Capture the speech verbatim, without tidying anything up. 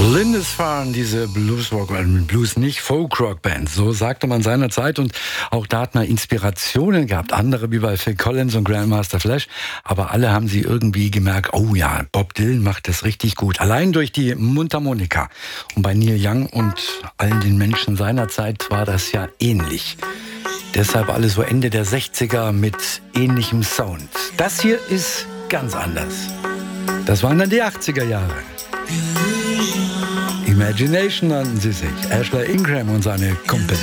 Lindisfarne, diese Bluesrock, Blues nicht, Folk-Rock-Band, so sagte man seinerzeit, und auch da hat man Inspirationen gehabt, andere wie bei Phil Collins und Grandmaster Flash, aber alle haben sie irgendwie gemerkt, oh ja, Bob Dylan macht das richtig gut, allein durch die Mundharmonika. Und bei Neil Young und allen den Menschen seiner Zeit war das ja ähnlich. Deshalb alles so Ende der sechziger mit ähnlichem Sound. Das hier ist ganz anders. Das waren dann die achtziger Jahre. Imagination nannten sie sich. Ashley Ingram und seine Kumpel.